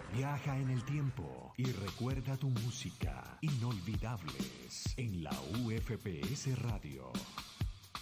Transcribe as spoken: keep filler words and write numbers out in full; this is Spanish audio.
Viaja en el tiempo y recuerda tu música. Inolvidables en la U F P S Radio.